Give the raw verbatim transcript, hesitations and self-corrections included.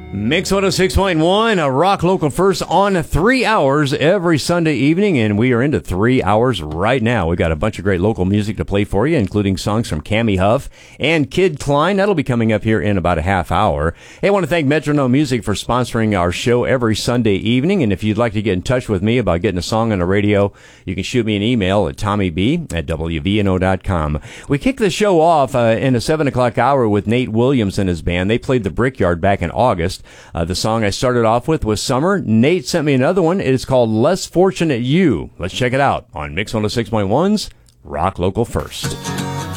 Mix one oh six point one, a Rock Local First on three hours every Sunday evening, and we are into three hours right now. We've got a bunch of great local music to play for you, including songs from Cammie Huff and Kid Klein. That'll be coming up here in about a half hour. Hey, I want to thank Metronome Music for sponsoring our show every Sunday evening, and if you'd like to get in touch with me about getting a song on the radio, you can shoot me an email at tommyb at w v n o dot com. We kicked the show off uh, in a seven o'clock hour with Nate Williams and his band. They played the Brickyard back in August. Uh, the song I started off with was Summer. Nate sent me another one. It is called Less Fortunate You. Let's check it out on Mix one oh six point one's Rock Local First.